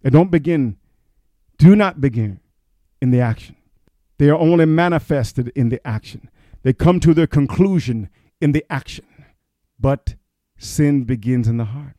And do not begin in the action. They are only manifested in the action. They come to their conclusion in the action. But sin begins in the heart,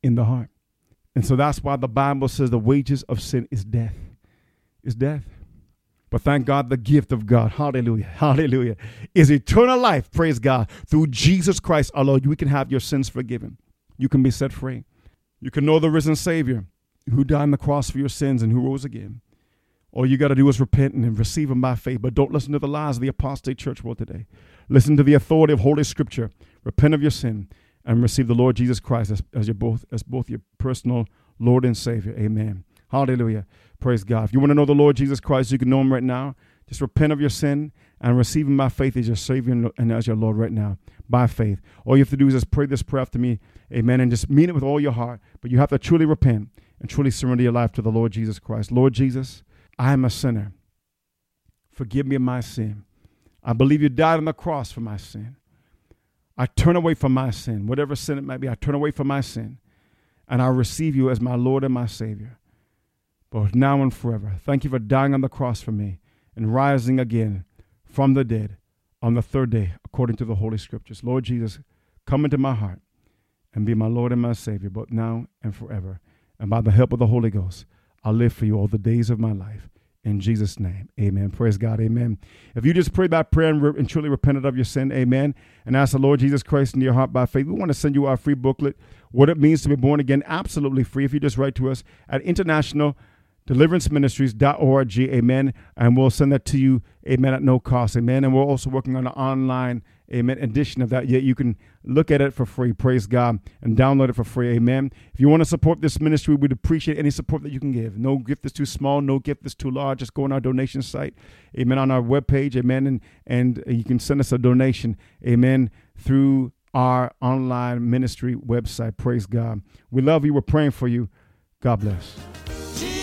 And so that's why the Bible says the wages of sin is death. Is death. But thank God, the gift of God, hallelujah, hallelujah, is eternal life, praise God. Through Jesus Christ our Lord, you can have your sins forgiven. You can be set free. You can know the risen Savior who died on the cross for your sins and who rose again. All you got to do is repent and receive him by faith. But don't listen to the lies of the apostate church world today. Listen to the authority of Holy Scripture. Repent of your sin and receive the Lord Jesus Christ as both your personal Lord and Savior. Amen. Hallelujah. Praise God. If you want to know the Lord Jesus Christ, you can know him right now. Just repent of your sin and receive him by faith as your Savior and as your Lord right now, by faith. All you have to do is just pray this prayer after me. Amen. And just mean it with all your heart. But you have to truly repent and truly surrender your life to the Lord Jesus Christ. Lord Jesus, I am a sinner. Forgive me of my sin. I believe you died on the cross for my sin. I turn away from my sin. Whatever sin it might be, I turn away from my sin. And I receive you as my Lord and my Savior, both now and forever. Thank you for dying on the cross for me and rising again from the dead on the third day, according to the Holy Scriptures. Lord Jesus, come into my heart and be my Lord and my Savior, both now and forever. And by the help of the Holy Ghost, I'll live for you all the days of my life. In Jesus' name, amen. Praise God, amen. If you just prayed that prayer and truly repented of your sin, amen, and asked the Lord Jesus Christ into your heart by faith, we want to send you our free booklet, What It Means to Be Born Again, absolutely free. If you just write to us at internationaldeliveranceministries.org, amen, and we'll send that to you, amen, at no cost, amen. And we're also working on an online, amen, edition of that. Yet you can look at it for free, praise God, and download it for free, amen. If you want to support this ministry, we'd appreciate any support that you can give. No gift is too small, no gift is too large. Just go on our donation site, amen, on our webpage, amen, and you can send us a donation, amen, through our online ministry website, praise God. We love you. We're praying for you. God bless.